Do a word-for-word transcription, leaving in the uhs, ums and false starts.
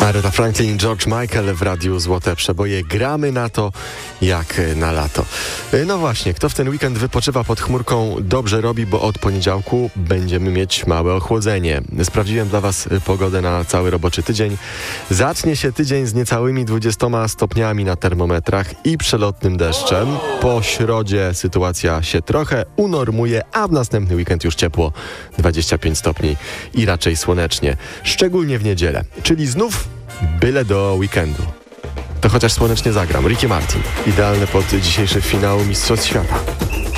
Aretha Franklin, George Michael w Radiu Złote Przeboje. Gramy na to jak na lato. No właśnie, kto w ten weekend wypoczywa pod chmurką, dobrze robi, bo od poniedziałku będziemy mieć małe ochłodzenie. Sprawdziłem dla Was pogodę na cały roboczy tydzień. Zacznie się tydzień z niecałymi dwudziestoma stopniami na termometrach i przelotnym deszczem. Po środzie sytuacja się trochę unormuje, a w następny weekend już ciepło, dwadzieścia pięć stopni i raczej słonecznie. Szczególnie w niedzielę, czyli znów byle do weekendu. To chociaż słonecznie zagram. Ricky Martin. Idealny pod dzisiejszy finał Mistrzostw Świata.